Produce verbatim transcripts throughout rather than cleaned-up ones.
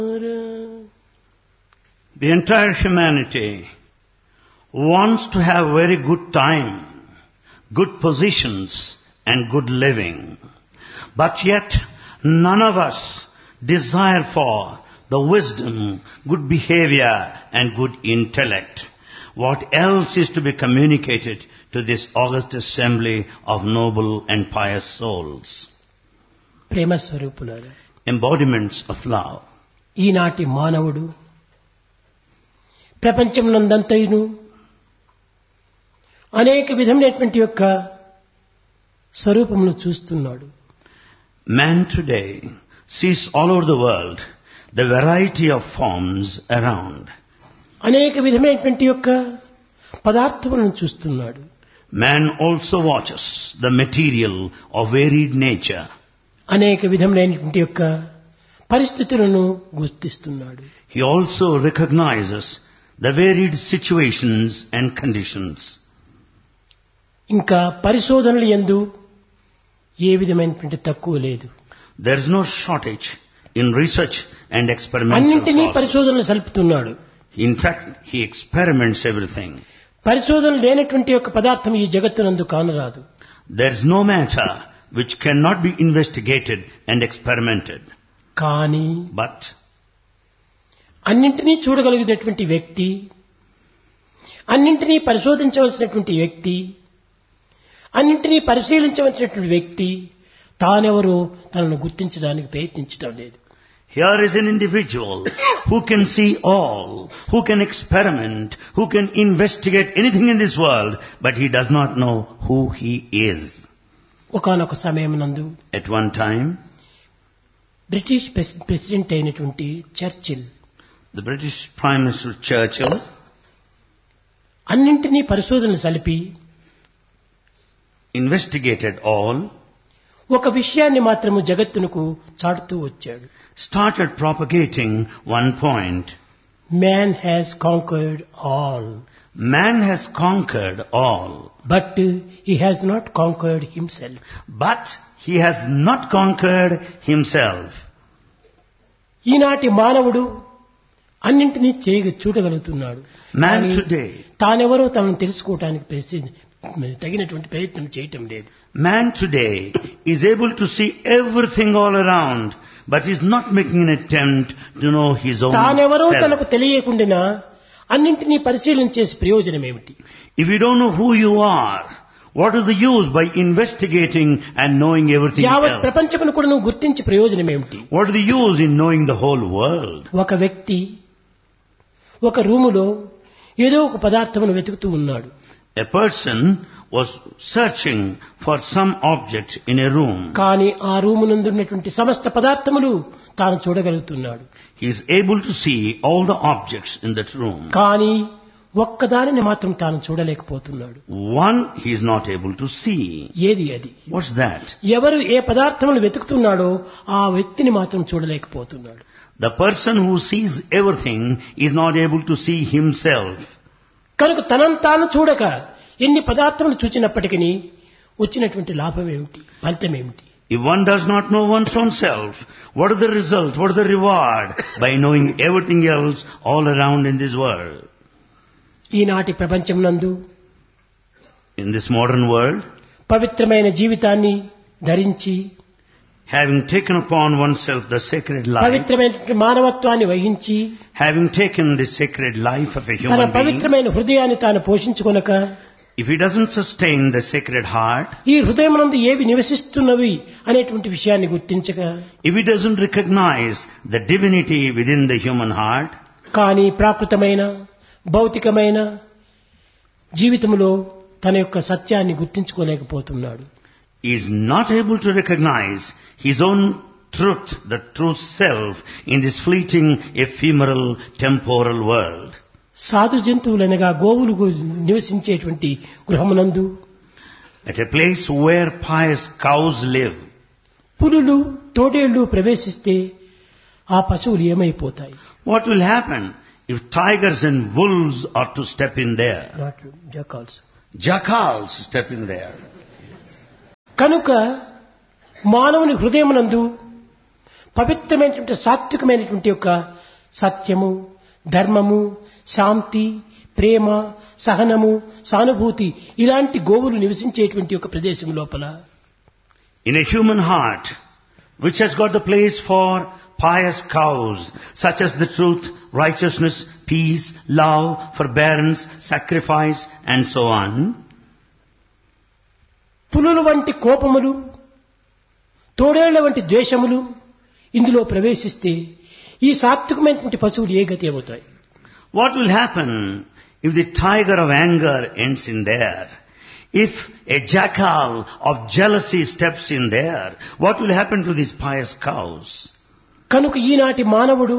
The entire humanity wants to have very good time, good positions and good living. But yet none of us desire for the wisdom, good behavior and good intellect. What else is to be communicated to this august assembly of noble and pious souls? ప్రేమ స్వరూపులారా, Embodiments of love. ఈనాటి మానవుడు ప్రపంచమునందంతయును అనేక విధమైనటువంటి యొక్క స్వరూపమును చూస్తున్నాడు. Man today sees all over the world the variety of forms around. అనేక విధమైనటువంటి యొక్క పదార్థములను చూస్తున్నాడు. Man also watches the material of varied nature. అనేక విధమైనటువంటి యొక్క పరిస్థితులను గుర్తిస్తున్నాడు. He also recognizes the varied situations and conditions. ఇంకా పరిశోధనలు యందు ఏ విధమైనటువంటి తక్కువ లేదు. There is no shortage in research and experimental అన్నింటినీ process. పరిశోధనలు సలుపుతున్నాడు. In fact, he experiments everything. పరిశోధన లేనటువంటి యొక్క పదార్థం ఈ జగత్తునందు కానరాదు. There is no matter which cannot be investigated and experimented. కానీ But అన్నింటినీ చూడగలిగినటువంటి వ్యక్తి, అన్నింటినీ పరిశోధించవలసినటువంటి వ్యక్తి, అన్నింటినీ పరిశీలించవలసినటువంటి వ్యక్తి తానెవరో తనను గుర్తించడానికి ప్రయత్నించడం లేదు. here is an individual who can see all, who can experiment, who can investigate anything in this world, but he does not know who he is. ఒకానొక సమయమునందు At one time, British president అయినటువంటి Churchill the British Prime Minister Churchill అన్నింటినీ పరిశోధనలు సలిపి investigated all, ఒక విషయాన్ని మాత్రము జగత్తునకు చాటుతూ వచ్చాడు. started propagating one point. Man has conquered all, Man has conquered all, but he has not conquered himself. but he has not conquered himself. ఈనాటి మానవుడు అన్నింటినీ చేయ చూడగలుగుతున్నాడు. Man కానీ today, తానెవరో తనను తెలుసుకోవటానికి ప్రయత్ని- తగినటువంటి ప్రయత్నం చేయటం లేదు. man today is able to see everything all around, but is not making an attempt to know his own తానెవరో self. తనకు తెలియకుండా అన్నింటినీ పరిశీలన చేసి ప్రయోజనం ఏమిటి? If you don't know who you are, what is the use by investigating and knowing everything యావత్ else? ప్రపంచమును కూడా నువ్వు గుర్తించి ప్రయోజనం ఏమిటి? What is the use in knowing the whole world? ఒక వ్యక్తి ఒక రూములో ఏదో ఒక పదార్థమును వెతుకుతూ ఉన్నాడు. A person was searching for some object in a room. కానీ ఆ రూమునందు ఉన్నటువంటి సమస్త పదార్థములు తాను చూడగలుగుతున్నాడు. He is able to see all the objects in that room. కానీ ఒక్కదానిని మాత్రం తాను చూడలేకపోతున్నాడు. One he is not able to see. ఏది అది? What's that? ఎవరు ఏ పదార్థమును వెతుకుతున్నాడో ఆ వ్యక్తిని మాత్రం చూడలేకపోతున్నాడు. The person who sees everything is not able to see himself. కనుక తనను తాను చూడక ఎన్ని పదార్థములు చూచినప్పటికీ వచ్చినటువంటి లాభం ఏమిటి, ఫలితం ఏమిటి? If one does not know one's own self, what is the result, what is the reward by knowing everything else all around in this world? ఈనాటి ప్రపంచమునందు In this modern world, పవిత్రమైన జీవితాన్ని ధరించి having taken upon oneself the sacred life, పవిత్రమైన మానవత్వాన్ని వహించి having taken the sacred life of a తన human being, పవిత్రమైన హృదయాన్ని తాను పోషించుకొనక if he doesn't sustain the sacred heart, ఈ హృదయమునందు ఏవి నివసిస్తున్నవి అనేటువంటి విషయాన్ని గుర్తించక, if he doesn't recognize the divinity within the human heart, కానీ ప్రాకృతమైన భౌతికమైన జీవితంలో తన యొక్క సత్యాన్ని గుర్తించుకోలేకపోతున్నాడు. he is not able to recognize his own truth, the true self, in this fleeting, ephemeral, temporal world. సాధు జంతువులనగా గోవులు నివసించేటువంటి గృహమునందు At a place where pious cows live, పులులు తోడేళ్లు ప్రవేశిస్తే ఆ పశువులు ఏమైపోతాయి? what will happen if tigers and wolves are to step in there? జకాల్స్. Jackals step in there. కనుక మానవుని హృదయమునందు పవిత్రమైనటువంటి సాత్వికమైనటువంటి యొక్క సత్యము, ధర్మము, శాంతి, ప్రేమ, సహనము, సానుభూతి ఇలాంటి గోవులు నివసించేటువంటి ఒక ప్రదేశం లోపల in a human heart which has got the place for pious cows such as the truth, righteousness, peace, love, forbearance, sacrifice and so on, పులుల వంటి కోపములు, తోడేళ్ల వంటి ద్వేషములు ఇందులో ప్రవేశిస్తే ఈ సాత్వికమైనటువంటి పశువులు ఏ గతి అవుతాయి? what will happen if the tiger of anger ends in there? If a jackal of jealousy steps in there, what will happen to these pious cows? కనుక ఈనాటి మానవుడు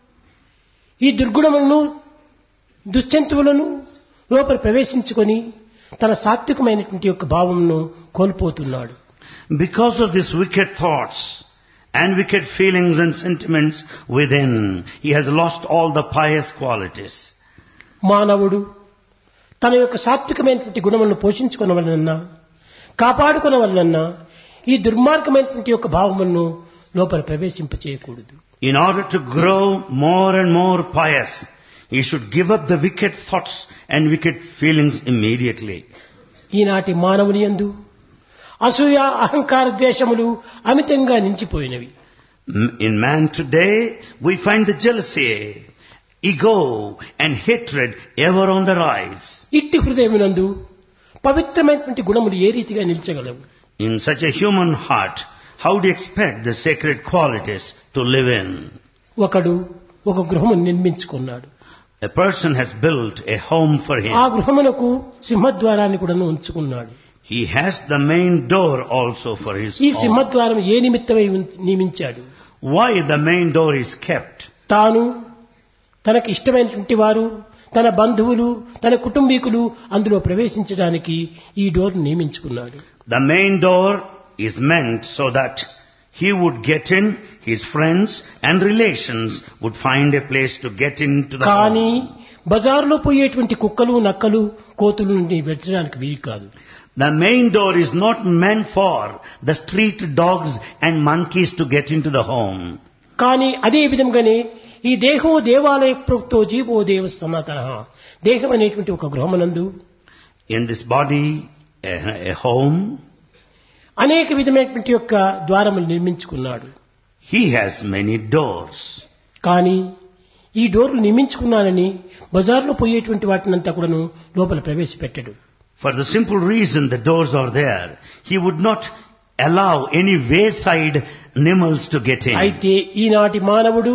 ఈ దుర్గుణములను, దుశ్చంతువులను లోపల ప్రవేశించుకొని తన సాత్వికమైనటువంటి యొక్క భావమును కోల్పోతున్నాడు. Because of these wicked thoughts and wicked feelings and sentiments within, he has lost all the pious qualities. మానవుడు తన యొక్క సాత్వికమైనటువంటి గుణములను పోషించుకొనవలనన్నా, కాపాడుకొనవలనన్నా ఈ దుర్మార్గమైనటువంటి యొక్క భావములను లోపల ప్రవేశింపచేయకూడదు. In order to grow more and more pious, he should give up the wicked thoughts and wicked feelings immediately. ఈనాటి మానవుని యందు అసూయ, అహంకార, ద్వేషములు అమితంగా నించిపోయినవి. In man today, we find the jealousy, ego and hatred ever on the rise. ఇట్టి హృదయమునందు పవిత్రమైనటువంటి గుణములు ఏ రీతిగా నిలిచగలవు? In such a human heart, how do you expect the sacred qualities to live in? ఒకడు ఒక గృహమును నిర్మించుకున్నాడు. A person has built a home for him. ఆ గృహమునకు సింహద్వారాన్ని కూడా ఉంచుకున్నాడు. He has the main door also for his ఈ home. సింహద్వారం ఏ నిమిత్తమై నియమించాడు? Why the main door is kept? తాను, తనకి ఇష్టమైనటువంటి వారు, తన బంధువులు, తన కుటుంబీకులు అందులో ప్రవేశించడానికి ఈ door నియమించుకున్నాడు. The main door is meant so that he would get in, his friends and relations would find a place to get into the కానీ home. బజార్లో పోయేటువంటి కుక్కలు, నక్కలు, కోతులు నుండి వెచ్చడానికి వీలు కాదు. The main door is not meant for the street dogs and monkeys to get into the home. కానీ అదే విధంగానే ఈ దేహో దేవాలయ ప్రోక్తో జీవో దేవ సనాతనః, దేహం అనేటువంటి ఒక గృహమునందు In this body, a, a home, అనేక విధమైనటువంటి యొక్క ద్వారములు నిర్మించుకున్నాడు. he has many doors. కానీ ఈ డోర్లు నిర్మించుకున్నానని బజార్లో పోయేటువంటి వాటినంతా కూడాను లోపల ప్రవేశపెట్టడు. For the simple reason the doors are there, he would not allow any wayside animals to get in. అయితే ఈనాటి మానవుడు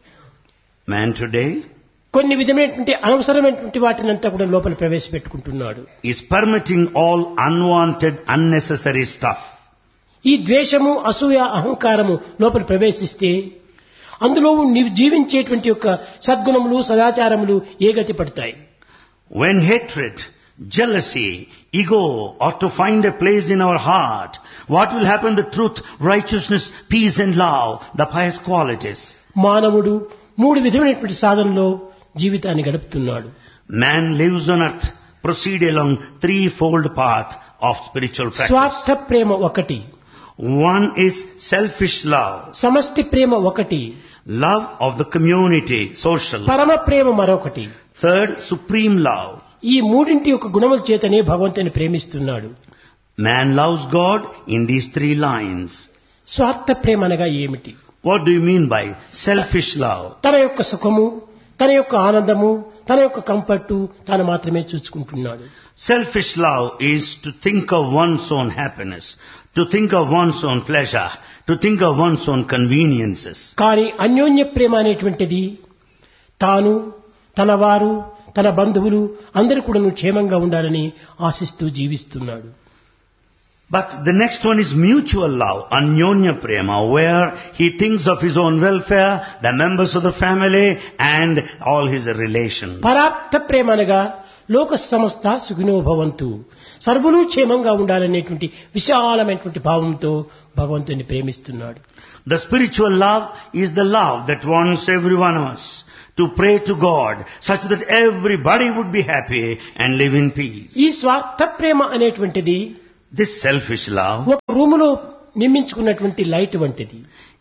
Man today కొన్ని విధమైనటువంటి అనవసరమైనటువంటి వాటినంతా కూడా లోపల ప్రవేశపెట్టుకుంటున్నాడు. is permitting all unwanted, unnecessary stuff. ఈ ద్వేషము, అసూయ, అహంకారము లోపల ప్రవేశిస్తే అందులో నీవు జీవించేటువంటి యొక్క సద్గుణములు, సదాచారములు ఏ గతి పడతాయి? When hatred, jealousy, ego ought to find a place in our heart, what will happen? The truth, righteousness, peace and love, the pious qualities. మానవుడు మూడు విధమైనటువంటి సాధనలో జీవితాన్ని గడుపుతున్నాడు. Man lives on earth, proceed along threefold path of spiritual practice. స్వార్థ ప్రేమ ఒకటి, One is selfish love, సమష్టి ప్రేమ ఒకటి, love of the community, social. పరమ ప్రేమ మరొకటి. Third, supreme love. ఈ మూడింటి యొక్క గుణముల చేతనే భగవంతుని ప్రేమిస్తున్నాడు. Man loves God in these three lines. స్వార్థ ప్రేమ అనగా ఏమిటి? What do you mean by selfish love? తన యొక్క సుఖము, తన యొక్క ఆనందము, తన యొక్క కంఫర్టు తాను మాత్రమే చూసుకుంటున్నాడు. Selfish love is to think of one's own happiness, to think of one's own pleasure, to think of one's own conveniences. కానీ అన్యోన్య ప్రేమ అనేటువంటిది తాను, తన వారు, తన బంధువులు అందరూ కూడా క్షేమంగా ఉండాలని ఆశిస్తూ జీవిస్తున్నాడు. But the next one is mutual love, anyonya prema, where he thinks of his own welfare, the members of the family and all his relations. పరార్థ ప్రేమ అనగా లోక సమస్త సుఖినో భవంతు, సర్వులు క్షేమంగా ఉండాలనేటువంటి విశాలమైనటువంటి భావంతో భగవంతుని ప్రేమిస్తున్నాడు. The spiritual love is the love that wants every one of us to pray to God such that everybody would be happy and live in peace. ఈ స్వార్థ ప్రేమ అనేటువంటిది This selfish love ఒక రూములో నిర్మించుకున్నటువంటి లైట్ వంటిది.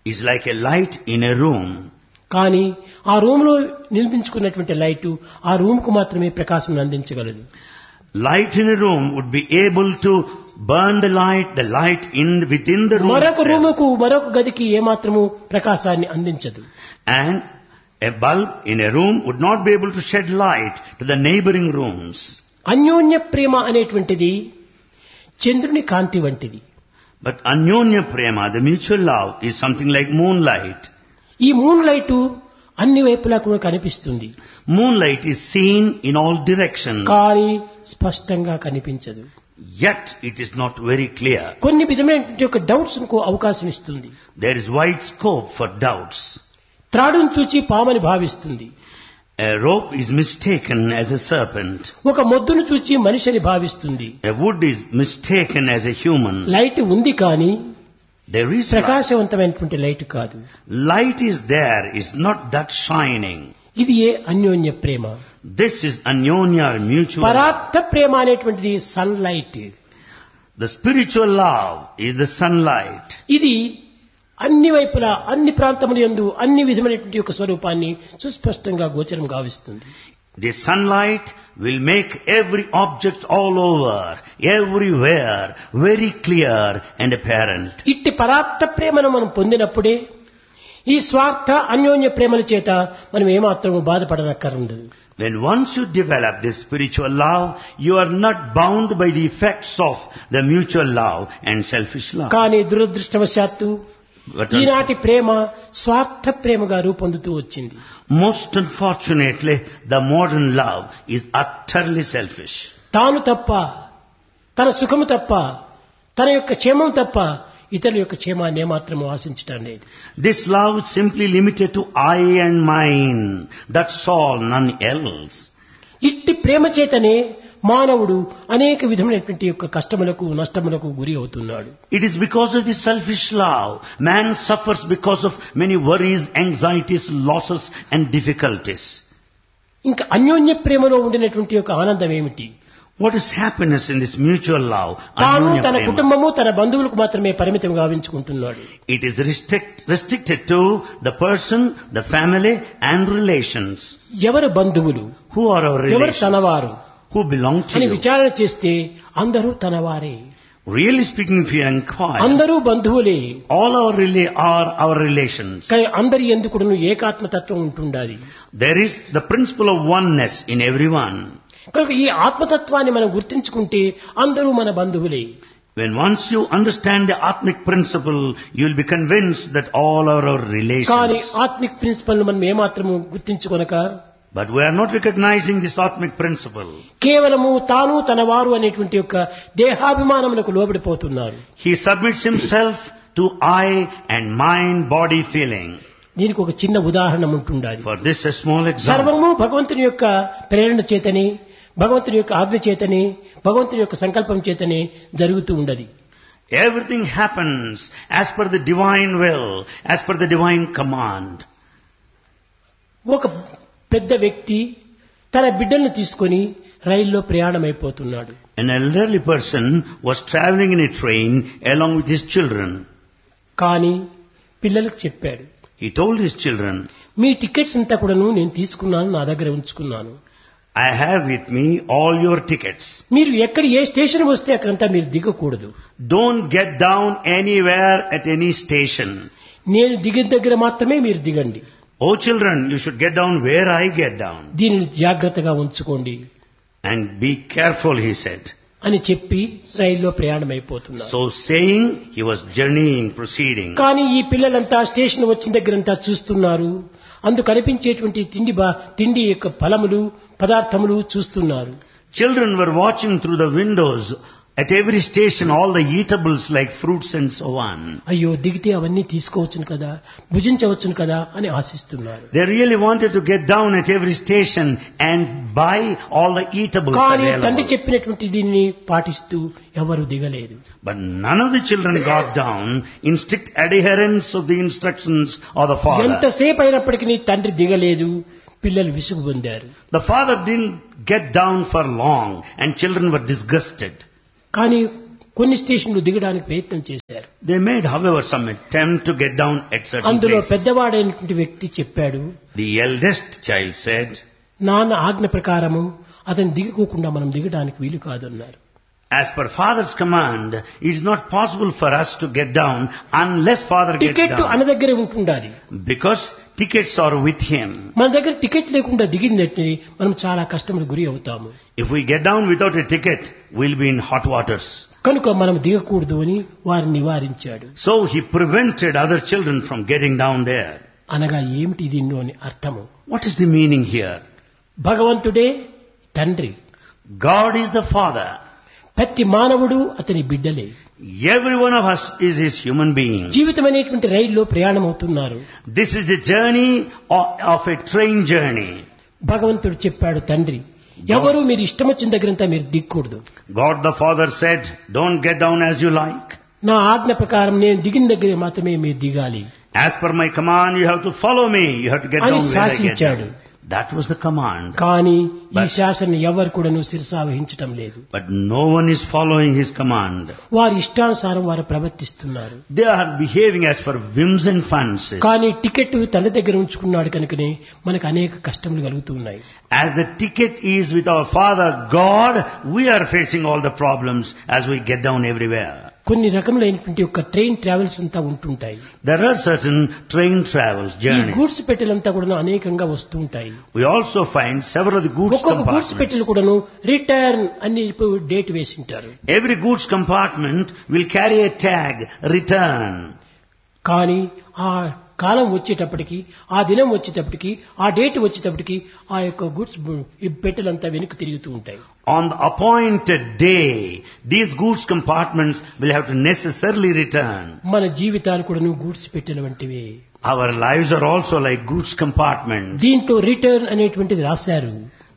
is like a light in a room. కానీ ఆ room లో నిలిపించుకున్నటువంటి light ఆ room కు మాత్రమే ప్రకాశం అందించగలదు. Light in a room would be able to burn the light, the light in within the room. మరొక itself. రూముకు మరొక గదికి ఏమాత్రము ప్రకాశాన్ని అందించదు. And a bulb in a room would not be able to shed light to the neighboring rooms. అన్యోన్య ప్రేమ అనేటువంటిది చంద్రుని కాంతి వంటిది. But Anyonya Prema, the mutual love, is something like moonlight. ఈ మూన్ లైటు అన్ని వైపులా కూడా కనిపిస్తుంది. Moonlight is seen in all directions. కానీ స్పష్టంగా కనిపించదు. Yet it is not very clear. కొన్ని విధమైనటువంటి యొక్క డౌట్స్ కు అవకాశం ఇస్తుంది. There is wide scope for doubts. త్రాడును చూచి పామని భావిస్తుంది. A rope is mistaken as a serpent. ఒక మొద్దును చూచి మనిషిని భావిస్తుంది. A wood is mistaken as a human. Light ఉంది కానీ There is light. ప్రకాశవంతమైనటువంటి లైట్ కాదు. Light is there, is not that shining. ఇది ఏ అన్యోన్య ప్రేమ. This is Anyonya or mutual. పరార్థ ప్రేమ అనేటువంటిది sun light. The spiritual love is the sunlight. ఇది అన్ని వైపులా అన్ని ప్రాంతముల యందు అన్ని విధమైనటువంటి యొక్క స్వరూపాన్ని సుస్పష్టంగా గోచరం గావిస్తుంది. The sunlight will make every object all over, everywhere, very clear and apparent. ఇట్టి పరార్థ ప్రేమను మనం పొందినప్పుడే ఈ స్వార్థ అన్యోన్య ప్రేమల చేత మనం ఏమాత్రము బాధపడనక్కర్లేదు. When once you develop this spiritual love, you are not bound by the effects of the mutual love and selfish love. కానీ దురదృష్టవశాత్తు But ఈనాటి ప్రేమ స్వార్థ ప్రేమగా రూపొందుతూ వచ్చింది. most unfortunately, the modern love is utterly selfish. తాను తప్ప, తన సుఖము తప్ప, తన యొక్క క్షేమం తప్ప ఇతరుల యొక్క క్షేమాన్ని ఏమాత్రము ఆశించటం లేదు. This love is simply limited to I and mine. That's all, none else. ఇట్టి ప్రేమ చేతనే మానవుడు అనేక విధమైనటువంటి యొక్క కష్టములకు నష్టములకు గురి అవుతున్నాడు. It is because of this selfish love, man suffers because of many worries, anxieties, losses and difficulties. ఇంకా అన్యోన్య ప్రేమలో ఉండినటువంటి యొక్క ఆనందం ఏమిటి? What is happiness in this mutual love? తాను Anyonya తన prema? కుటుంబము తన బంధువులకు మాత్రమే పరిమితం గావించుకుంటున్నాడు. It is restrict, restricted to the person, the family and relations. ఎవరు బంధువులు, Who are our ఎవరు relations? తనవారు Who belong to అని you? విచారణ చేస్తే అందరూ తనవారే, Really speaking, if you inquire, అందరూ బంధువులే. all our rela- are our relations. కానీ అందరి ఎందుకును ఏకాత్మతత్వం ఉంటుండాలి. There is the principle of oneness in everyone. కనుక ఈ ఆత్మతత్వాన్ని మనం గుర్తించుకుంటే అందరూ మన బంధువులే. When once you understand the Atmic principle, you will be convinced that all are our కానీ relations. ఆత్మిక్ ప్రిన్సిపల్ మనం ఏమాత్రము గుర్తించుకొనక But we are not recognizing this Atmic principle. కేవలము తాను తన వారు అనేటువంటి యొక్క దేహాభిమానములకు లోబడిపోతున్నారు. He submits himself to I and mind body feeling. దీనికి ఒక చిన్న ఉదాహరణ ఉంటుండాలి. For this a small example. సర్వము భగవంతుని యొక్క ప్రేరణ చేతనే, భగవంతుని యొక్క ఆజ్ఞ చేతనే, భగవంతుని యొక్క సంకల్పం చేతనే జరుగుతూ ఉండదు. Everything happens as per the divine will, as per the divine command. ఒక పెద్ద వ్యక్తి తన బిడ్డలను తీసుకొని రైల్లో ప్రయాణమైపోతున్నాడు. An elderly person was traveling in a train along with his children. కానీ పిల్లలకు చెప్పాడు, He told his children, me tickets అంతా కూడాను నేను తీసుకున్నాను, నా దగ్గర ఉంచుకున్నాను. I have with me all your tickets. మీరు ఎక్కడ ఏ స్టేషన్ వస్తే అక్కడంతా మీరు దిగకూడదు. Don't get down anywhere at any station. నేను దిగిన దగ్గర మాత్రమే మీరు దిగండి. Oh children, you should get down where I get down. దీనిని జాగ్రత్తగా ఉంచుకోండి And be careful, he said. అని చెప్పి రైల్లో ప్రయాణమైపోతున్నారు. So saying, he was journeying, proceeding. కానీ ఈ పిల్లలంతా స్టేషన్ వచ్చిన దగ్గరంతా చూస్తున్నారు. అందు కనిపించేటువంటి తిండి బా తిండి యొక్క ఫలములు పదార్థములు చూస్తున్నారు. Children were watching through the windows at every station all the eatables like fruits and so on. అయ్యో దిగితే అవన్నీ తీసుకోవచ్చును కదా, భుజించవచ్చును కదా అని ఆశిస్తున్నారు. They really wanted to get down at every station and buy all the eatables కానీ తండ్రి available. చెప్పినటువంటి దీనిని పాటిస్తూ ఎవరు దిగలేదు. But none of the children got down in strict adherence of the instructions of the father. ఎంతసేపు అయినప్పటికీ తండ్రి దిగలేదు. పిల్లలు విసుగు పొందారు. The father didn't get down for long and children were disgusted. కానీ కొన్ని స్టేషన్లు దిగడానికి ప్రయత్నం చేశారు. They made, however, some attempt to get down at certain అందులో places. పెద్దవాడైనటువంటి వ్యక్తి చెప్పాడు, The eldest child said, నాన్న ఆజ్ఞ ప్రకారము అతను దిగకోకుండా మనం దిగడానికి వీలు కాదన్నారు. as per father's command, it is not possible for us to get down unless father gets ticket అన్న down. దగ్గరే ఉంటుండాలి. Because tickets are with him. మన దగ్గర టికెట్ లేకుండా దిగినట్టు మనం చాలా కష్టములకు గురి అవుతాము. If we get down without a ticket, we'll be in hot waters. కనుక మనం దిగకూడదు అని వారిని నివారించాడు. So he prevented other children from getting down there. అనగా ఏమిటి దీనిలో అని అర్థము? What is the meaning here? భగవంతుడే తండ్రి, God is the father. ప్రతి మానవుడు అతని బిడ్డలే. Every one of us is his human being. జీవితం అనేటువంటి రైల్లో ప్రయాణం అవుతున్నారు. This is the journey of, of a train journey. భగవంతుడు చెప్పాడు, తండ్రి ఎవరు మీరు ఇష్టం వచ్చిన దగ్గరంతా మీరు దిక్కూడదు. God the Father said, don't get down as you like. నా ఆజ్ఞ ప్రకారం నేను దిగిన దగ్గర మాత్రమే మీరు దిగాలి As per my command, you have to follow me. You have to get అని down where I get శాసించాడు. down. That was the command. కానీ ఈ But- శాసన ఎవరు కూడాను శిరసావహించటం లేదు. But no one is following his command. వారి ఇష్టానుసారం వారు ప్రవర్తిస్తున్నారు. They are behaving as per whims and fancies. కానీ టికెట్ తన దగ్గర ఉంచుకున్నాడు కనుకనే మనకు అనేక కష్టములు కలుగుతున్నాయి. As the ticket is with our Father God, we are facing all the problems as we get down everywhere. కొన్ని రకములైనటువంటి ఒక ట్రైన్ ట్రావెల్స్ అంతా ఉంటుంటాయి. There are certain train travels, ఈ journeys. గూడ్స్ పెట్టెలంతా కూడా అనేకంగా వస్తూ ఉంటాయి. We also find several of the goods ఒక్కొక్క గూడ్స్ compartments. పెట్టెలు కూడాను రిటర్న్ అని ఇప్పుడు date వేసింటారు. Every goods compartment will carry a tag, return. కానీ ఆ కాలం వచ్చేటప్పటికి, ఆ దినం వచ్చేటప్పటికి, ఆ డేట్ వచ్చేటప్పటికి ఆ యొక్క గుడ్స్ ఈ పెట్టెలంతా వెనక్కి తిరుగుతూ ఉంటాయి. On the appointed day, these goods compartments will have to necessarily return. మన జీవితాలు కూడాను goods పెట్టెల వంటివే. Our lives are also like goods compartments. దీంట్లో రిటర్న్ అనేటువంటిది రాశారు.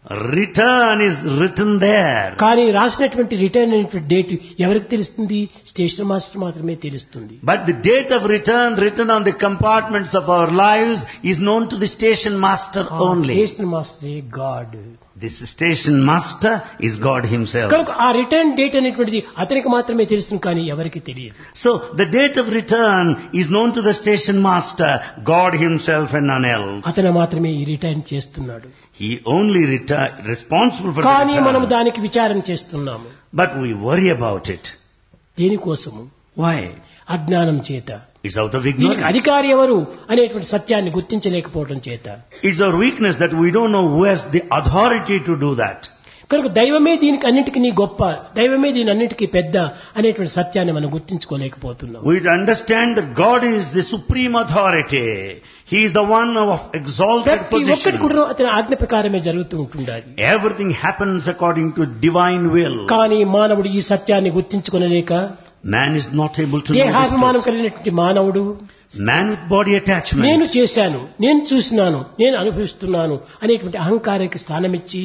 Return is written there. కానీ రాసినటువంటి రిటర్న్ అనేటువంటి డేట్ ఎవరికి తెలుస్తుంది? స్టేషన్ మాస్టర్ మాత్రమే తెలుస్తుంది. But the date of return written on the compartments of our lives is known to the station master only. Station మాస్టరే God. This station master is God himself. కనుక ఆ return date అనేటువంటిది అతనికి మాత్రమే తెలుస్తుంది, కానీ ఎవరికి తెలియదు. So the date of return is known to the station master, God himself and none else. అతను మాత్రమే ఈ రిటర్న్ చేస్తున్నాడు. He only return, responsible for the కానీ మనం return. దానికి విచారం చేస్తున్నాము. But we worry about it. దేనికోసము? Why? అజ్ఞానం చేత. It's out of దీనికి ignorance. అధికారి ఎవరు అనేటువంటి సత్యాన్ని గుర్తించలేకపోవడం చేత. It's our weakness that we don't know who has the authority to do that. కనుక దైవమే దీనికి అన్నిటికీ గొప్ప, దైవమే దీని అన్నిటికీ పెద్ద అనేటువంటి సత్యాన్ని మనం గుర్తించుకోలేకపోతున్నాం. We understand that God is the supreme authority. He is the one of exalted ప్రతి ఒక్కటి position. కూడా అతని ఆజ్ఞ ప్రకారమే జరుగుతూ ఉంటుండాలి. Everything happens according to divine will. కానీ మానవుడు ఈ సత్యాన్ని గుర్తించుకొనలేక, Man is not able to know దేహాభిమానం this. కలిగినటువంటి మానవుడు Man with body attachment. నేను చేశాను, నేను చూసినాను, నేను అనుభవిస్తున్నాను అనేటువంటి అహంకారానికి స్థానమిచ్చి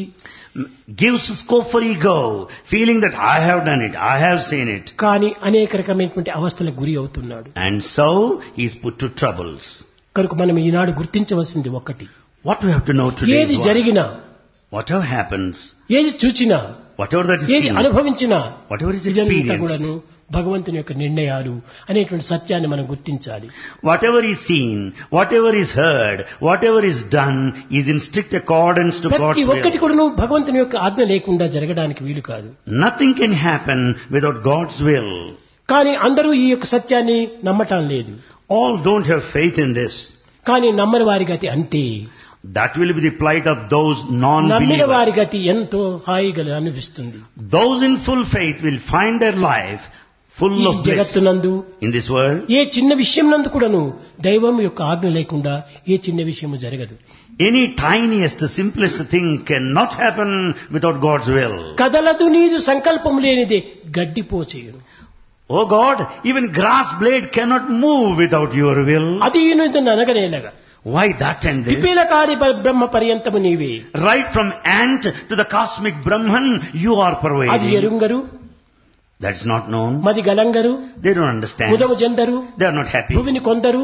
Gives scope for ego, feeling that I have done it, I have seen it. కానీ అనేక రకమైనటువంటి అవస్థలకు గురి అవుతున్నాడు. And so he is put to troubles. కనుక మనం ఈనాడు గుర్తించవలసింది ఒక్కటి, What we have to know today ఏది is what? జరిగినా, Whatever happens, ఏది చూచినా, whatever that is ఏది seen, అనుభవించినా, whatever is ఇదంతా experienced, కూడాను భగవంతుని యొక్క నిర్ణయాలు అనేటువంటి సత్యాన్ని మనం గుర్తించాలి. whatever is seen, whatever is heard, whatever is done is in strict accordance to God's ప్రతి ఒక్కటి will. కూడాను భగవంతుని యొక్క ఆజ్ఞ లేకుండా జరగడానికి వీలు కాదు. Nothing can happen without God's will. కానీ అందరూ ఈ యొక్క సత్యాన్ని నమ్మటం లేదు. All don't have faith in this. కానీ నమ్మని వారి గతి అంతే. That will be the plight of those నమ్మిన వారి non-believers. గతి ఎంతో హాయిగా అనిపిస్తుంది. Those in full faith will find their life full ఈ of bliss. జగత్తునందు In this world, ఏ చిన్న విషయం నందు కూడాను దైవం యొక్క ఆజ్ఞ లేకుండా ఏ చిన్న విషయము జరగదు. any tiniest, simplest thing cannot happen without God's will. కదలదు నీదు సంకల్పం లేనిదే గడ్డిపోచేయును. Oh God, even grass blade cannot move without your will. అది ఈయన అనగనేలగా Why that and this? విపీలకారి బ్రహ్మ పర్యంతము నీవే. Right from ant to the cosmic Brahman, you are అది pervading. ఎరుంగరు, That's not known. మది గలంగరు, They don't understand. ముదము జందరు, They are not happy. భూమిని కొందరు,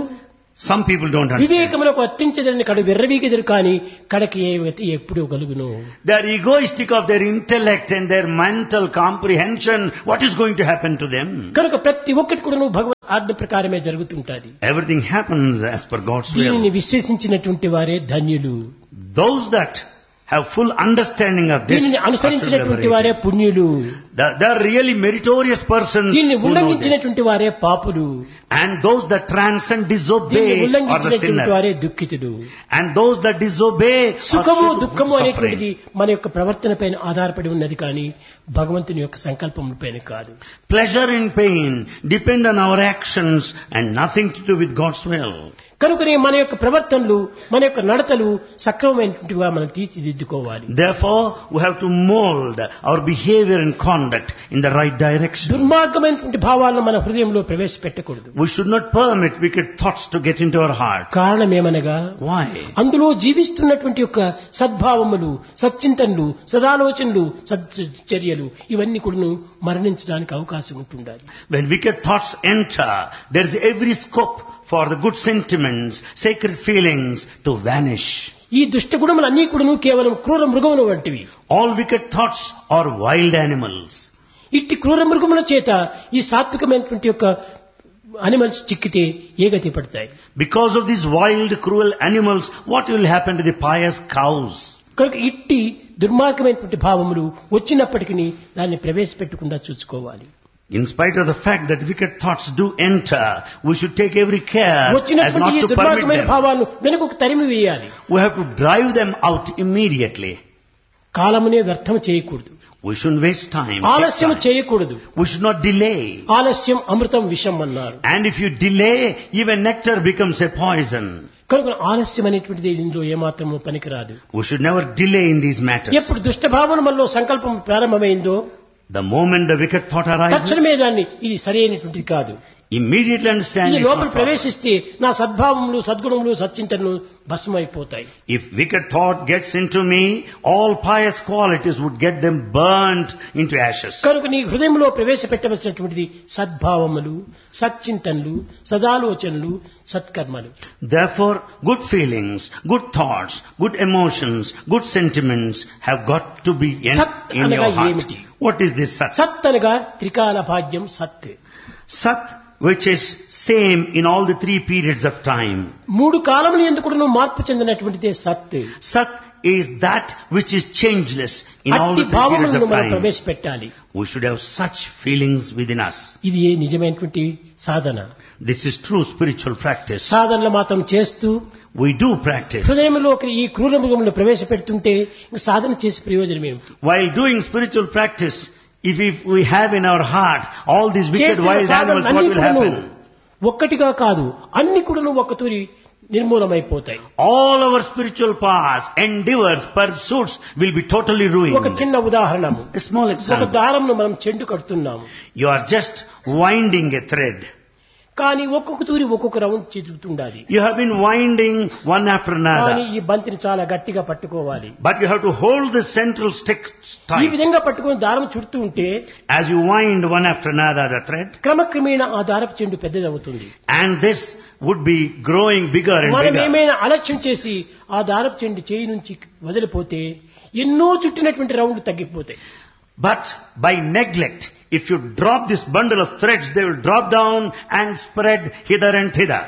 Some people don't understand. వివేకములకు అత్యంచదని కడు విర్రవీగెదరు కానీ కడకి ఏ గతి ఎప్పుడు కలుగును. They are egoistic of their intellect and their mental comprehension. What is going to happen to them? కనుక ప్రతి ఒక్కటి కూడా భగవత్ ఆజ్ఞ ప్రకారమే జరుగుతుంటది. Everything happens as per God's will. దీనిని విశ్వసించినటువంటి వారే ధన్యులు. Those that have full understanding of this దీనిని అనుసరించినటువంటి వారే పుణ్యులు. They are really meritorious persons దీనిని who know this. ఉల్లంఘించినటువంటి వారే పాపులు. And those that transcend, దీనిని disobey are the ఉల్లంఘించినటువంటి వారే sinners. దుఃఖితుడు. And those that disobey సుఖము are దుఃఖము suffering. అనేటువంటిది మన యొక్క ప్రవర్తన పైన ఆధారపడి ఉన్నది కానీ భగవంతుని యొక్క సంకల్పముల పైన కాదు. Pleasure and pain depend on our actions and nothing to do with God's will. కనుకనే మన యొక్క ప్రవర్తనలు మన యొక్క నడతలు సక్రమమైనటువంటివిగా మనం తీర్చిదిద్దుకోవాలి. Therefore, we have to mold our behavior and conduct in the right direction. దుర్మార్గమైనటువంటి భావాలను మన హృదయంలో ప్రవేశపెట్టకూడదు. We should not permit wicked thoughts to get into our heart. కారణం ఏమనగా Why? అందులో జీవిస్తున్నటువంటి యొక్క సద్భావములు సచ్చింతనలు సదాలోచనలు సచ్చర్యలు ఇవన్నీ కూడా మరణించడానికి అవకాశం ఉంటుండాలి. When wicked thoughts enter, there is every scope for the good sentiments, sacred feelings to vanish. ఈ దుష్ట గుణములన్నీ కూడా కేవలం క్రూర మృగముల వంటివి. All wicked thoughts are wild animals. ఇట్టి క్రూర మృగముల చేత ఈ సాత్వికమైనటువంటి యొక్క అనిమల్స్ చిక్కితే ఏ గతి పడతాయి. Because of these wild, cruel animals, what will happen to the pious cows? కనుక ఇట్టి దుర్మార్గమైనటువంటి భావములు వచ్చినప్పటికీ దాన్ని ప్రవేశపెట్టకుండా చూసుకోవాలి. In spite of the fact that wicked thoughts do enter, we should take every care as వచ్చినటువంటి not ఈ to permit దుర్మార్గమైన them. భావాలను వెనుకకు తరిమి వేయాలి. We have to drive them out immediately. కాలమునే వ్యర్థం చేయకూడదు. We shouldn't waste time. ఆలస్యం take time. చేయకూడదు. We should not delay. ఆలస్యం అమృతం విషం అన్నారు. And if you delay, even nectar becomes a poison. కనుక ఆలస్యం అనేటువంటిది ఇందులో ఏమాత్రము పనికిరాదు. We should never delay in these matters. ఎప్పుడు దుష్ట భావన మనలో సంకల్పం ప్రారంభమైందో The moment the wicked thought తక్షణమే arises, దాన్ని ఇది సరైనటువంటిది కాదు, immediately understand ఇది it's లోపల not ప్రవేశిస్తే నా సద్భావములు సద్గుణములు సచ్చింతనలు భస్మైపోతాయి. If wicked thought gets into me, all pious qualities would get them burnt into ashes. కనుక నీ హృదయంలో ప్రవేశపెట్టవలసినటువంటిది సద్భావములు సచ్చింతనలు సదాలోచనలు సత్కర్మలు. Therefore, good feelings, good thoughts, good emotions, good sentiments have got to be in, Sat in అనగా your heart. ఏమిటి? What is this Sat? సత్ అనగా త్రికాల భాగ్యం సత్. Sat, which is same in all the three periods of time. మూడు కాలములు ఎందుకు నువ్వు మార్పు చెందినటువంటిదే సత్. Sat is that which is changeless in all అట్టి the three periods భావములను of మనం time. ప్రవేశపెట్టాలి. We should have such feelings within us. ఇది ఏ నిజమైనటువంటి సాధన. This is true spiritual practice. సాధనలు మాత్రం చేస్తూ We do practice. హృదయంలో ఈ క్రూర మృగములు ప్రవేశపెడుతుంటే ఇంక సాధన చేసి ప్రయోజనం ఏమిటి? While doing spiritual practice, if, if we have in our heart all these wicked చేసిన wild animals, what సాధనలన్నీ will కూడాను happen? ఒక్కటిగా కాదు అన్ని కూడాను ఒక్కతూరి నిర్మూలమైపోతాయి. All our spiritual paths, endeavors, pursuits will be totally ఒక ruined. చిన్న ఉదాహరణము, A small ఒక example. దారంను మనం చెండు కడుతున్నాము, You are just winding a thread. కానీ ఒక్కొక్క తూరి ఒక్కొక్క round చెదురుతుండాలి. You have been winding one after కానీ another. ఈ బంతిని చాలా గట్టిగా పట్టుకోవాలి. But you have to hold the central stick ఈ tight. విధంగా పట్టుకొని దారం చుడుతూ ఉంటే As you wind one after another the thread, క్రమక్రమేణా ఆ దారపు చెండు పెద్దదవుతుంది. and this would be growing bigger and మనం bigger. ఏమైనా అలక్ష్యం చేసి ఆ దారపు చెండు చేయి నుంచి వదిలిపోతే ఎన్నో చుట్టినటువంటి రౌండ్ తగ్గిపోతాయి. But by neglect, if you drop this bundle of threads, they will drop down and spread hither and thither.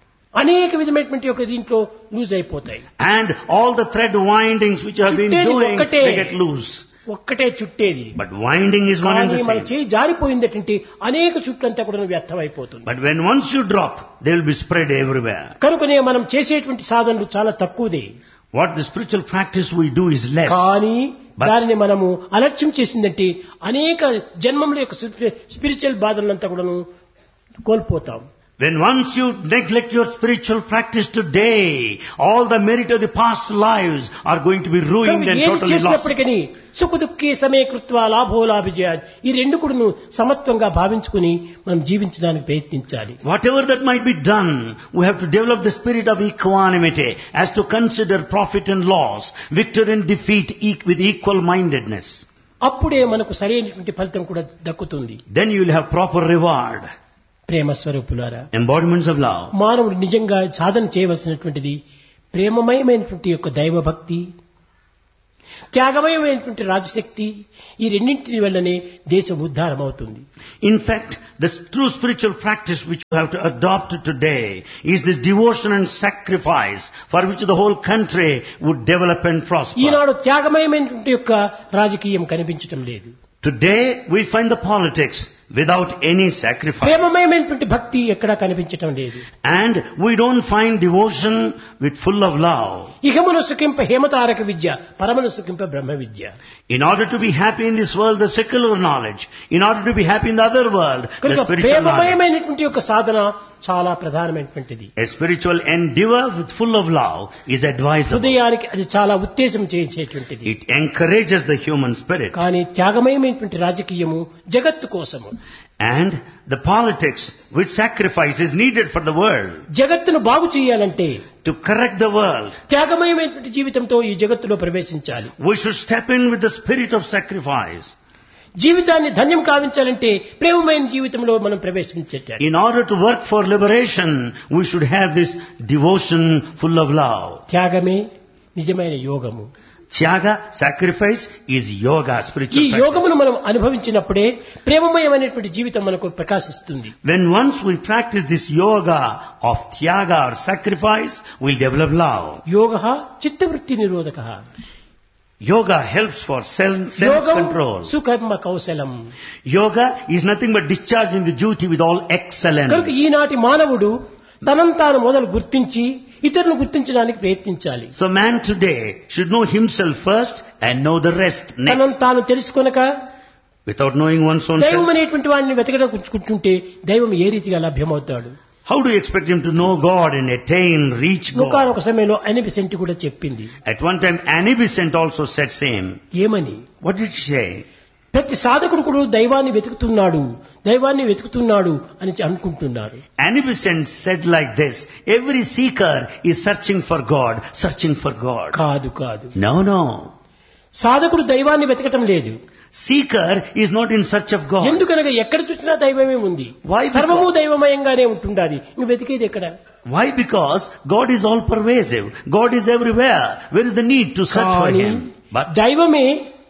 అనేక విధమైనటువంటి ఒక దీంట్లో లూజ్ అయిపోతాయి. And all the thread windings which you have been చుట్టేది doing, ఒక్కటే. they get loose. ఒక్కటే చుట్టేది. But winding is one and కానీ the మన same. చేయి జారిపోయిందంటే అనేక చుట్లంతా కూడా వ్యర్థమైపోతుంది. But when once you drop, they will be spread everywhere. కనుకనే మనం చేసేటువంటి సాధనలు చాలా తక్కువదే. What the spiritual practice we do is less. కానీ But- దానిని మనము అలక్ష్యం చేసిందంటే అనేక జన్మముల యొక్క స్పిరిచువల్ బాధలంతా కూడాను కోల్పోతాం. When once you neglect your spiritual practice today, all the merit of the past lives are going to be ruined కనుక and ఏది totally lost. చేసినప్పటికీ సుఖ దుఃఖే సమయ కృత్వా లాభో లాభిజయ ఈ రెండు కూడాను సమత్వంగా భావించుకుని మనం జీవించడానికి ప్రయత్నించాలి. Whatever that might be done, we have to develop the spirit of equanimity as to consider profit and loss, victory and defeat e- with equal mindedness. అప్పుడే మనకు సరైనటువంటి ఫలితం కూడా దక్కుతుంది. Then you will have proper reward. ప్రేమ స్వరూపులారా, embodiments of love. మానవుడు నిజంగా సాధన చేయవలసినటువంటిది ప్రేమమయమైనటువంటి యొక్క దైవభక్తి, త్యాగమయమైనటువంటి రాజశక్తి. ఈ రెండింటి వల్లనే దేశం ఉద్ధారం అవుతుంది. In fact, the true spiritual practice which you have to adopt today is this devotion and sacrifice for which the whole country would develop and prosper. ఈనాడు త్యాగమయమైనటువంటి యొక్క రాజకీయం కనిపించటం లేదు. Today we find the politics without any sacrifice. ప్రేమమయమైనటువంటి భక్తి ఎక్కడా కనిపించటం లేదు. And we don't find devotion with full of love. ఇహమును సుఖింప హేమతారక Vidya, పరమను సుఖింప Brahma Vidya. In order to be happy in this world, the secular knowledge. In order to be happy in the other world, the కనుక spiritual knowledge. ప్రేమమయమైనటువంటి యొక్క సాధన చాలా ప్రధానమైనటువంటిది. A spiritual endeavor with full of love is advisable. హృదయానికి అది చాలా ఉత్తేజం చేసేటువంటిది. It encourages the human spirit. కానీ త్యాగమయమైనటువంటి రాజకీయము జగత్తు కోసము, And the politics with sacrifice is needed for the world. జగత్తును బాగు చేయాలంటే To correct the world, త్యాగమయమైనటువంటి జీవితంతో ఈ జగత్తులో ప్రవేశించాలి. we should step in with the spirit of sacrifice. జీవితాన్ని ధన్యం కావించాలంటే ప్రేమమైన జీవితంలో మనం ప్రవేశించేటాలి. In order to work for liberation, we should have this devotion full of love. త్యాగమే నిజమైన యోగము. Tyaga, sacrifice, is yoga, ఈ spiritual practice. యోగమును మనం అనుభవించినప్పుడే ప్రేమమయమైనటువంటి జీవితం మనకు ప్రకాశిస్తుంది. When once we practice this yoga of tyaga or sacrifice, we'll develop love. యోగః చిత్తవృత్తి నిరోధకః. Yoga helps for self, self-control. సుకర్మ కౌశలం. Yoga is nothing but discharging the duty with all excellence. కనుక ఈనాటి మానవుడు తనను తాను మొదలు గుర్తించి ఇతరులను గుర్తించడానికి ప్రయత్నించాలి. So man today should know himself first and know the rest తనను next. తాను తెలుసుకొనక Without knowing one's own దైవం self, అనేటువంటి వాడిని వెతకడం కూర్చుంటే దైవం ఏ రీతిగా లభ్యమవుతాడు? how do you expect him to know God and attain, reach God? ఒకనొక సమయంలో అనిబిసెంట్ కూడా చెప్పింది. At one time, Annie Besant also said same. ఏమని? What did she say? ప్రతి సాధకుడు కూడా దైవాన్ని వెతుకుతున్నాడు, దైవాన్ని వెతుకుతున్నాడు అని అనుకుంటున్నారు. Annie Besant said like this, every seeker is searching for God, searching for God. కాదు కాదు, No, no. సాధకుడు దైవాన్ని వెతకటం లేదు. Seeker is not in search of God. ఎందుకనగా ఎక్కడ చూసినా దైవమే ఉంది. Why? Because- సర్వము దైవమయంగానే ఉంటుండాలి. నువ్వు వెతికేది ఎక్కడ? Why? Because God is all pervasive. God is everywhere. Where is the need to search for కానీ Him? But దైవమే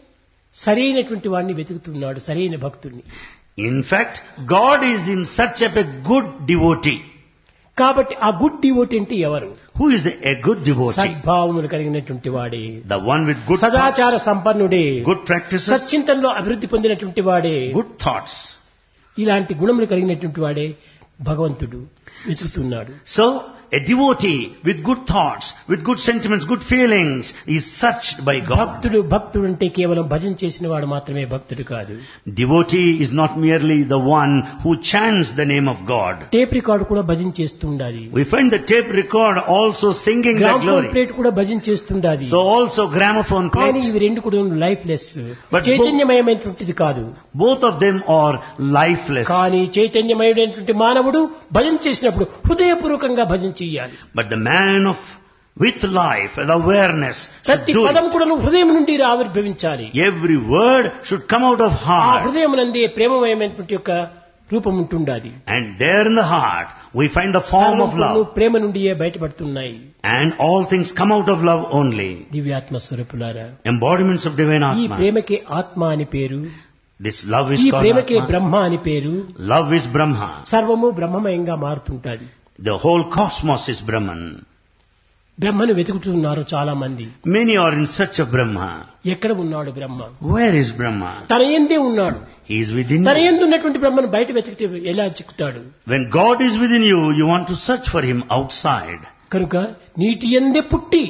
సరైనటువంటి వాడిని వెతుకుతున్నాడు, సరైన భక్తుడిని. in fact, God is in search of a good devotee. కాబట్టి ఆ గుడ్ డివోటీ అంటే ఎవరు? Who is a good devotee? సద్భావములు కలిగినటువంటి వాడే, The one with good సదాచార thoughts, సంపన్నుడే, good practices, సచ్చింతనలో అభివృద్ధి పొందినటువంటి వాడే, good thoughts. ఇలాంటి గుణములు కలిగినటువంటి వాడే భగవంతుడు వెతుకుతున్నాడు. So, a devotee with good thoughts, with good sentiments, good feelings is searched by God. భక్తుడు భక్తుడు అంటే కేవలం భజన చేసిన వాడు మాత్రమే భక్తుడు కాదు. Devotee is not merely the one who chants the name of God. Tape record కూడా భజన చేస్తుండాలి. We find the tape record also singing the gramophone glory. Plate కూడా భజన చేస్తుండాలి. So also gramophone కానీ plate. ఇవి రెండు కూడా లైఫ్ లెస్, But చైతన్యమయమైనటువంటిది కాదు. Both of them are lifeless. కానీ చైతన్యమయుడైనటువంటి మానవుడు భజన చేసినప్పుడు హృదయపూర్వకంగా భజన చేయాలి. But the man of with life and awareness should ప్రతి do పదం it. కూడా హృదయం నుండి ఆవిర్భవించాలి. Every word should come out of ఆ heart. హృదయం నందే ప్రేమమయమైనటువంటి యొక్క రూపం ఉంటుండాలి. And there in the heart we find the form of సర్వములు love. Prema నుండియే బయటపడుతున్నాయి. And all things come out of love only. దివ్యాత్మ స్వరూపులారా, Embodiments of divine ఈ Atma. ప్రేమకే ఆత్మ అని పేరు, This love is ఈ called ప్రేమకే Atma. బ్రహ్మ అని పేరు. Love is Brahma. సర్వము బ్రహ్మమయంగా మారుతుంటాది. The whole cosmos is Brahman. బ్రహ్మను వెతుకుతున్నారు చాలా మంది. Many are in search of Brahma. ఎక్కడ ఉన్నాడు బ్రహ్మ? Where is Brahma? తన యందే ఉన్నాడు. He is within తన you. యందు ఉన్నటువంటి బ్రహ్మను బయట వెతికితే ఎలా చిక్కుతాడు? When God is within you, you want to search for Him outside. కనుక నీటి యందే పుట్టి,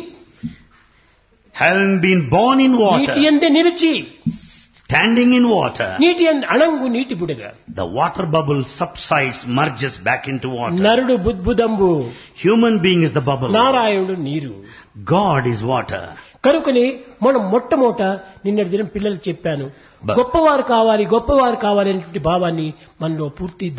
Having been born in నీటి water, యందే నిలిచి, standing in water, నీటి యందు అణంగు నీటి బుడగ, the water bubble subsides, merges back into water. నరుడు బుద్బుదంబు, Human being is the bubble. నారాయణుడు నీరు. God is water. కనుకని మనం మొట్టమొదట నిన్నటి దినం పిల్లలు చెప్పాను, But- గొప్పవారు కావాలి, గొప్పవారు కావాలి అనేటువంటి భావాన్ని మనలో పూర్తి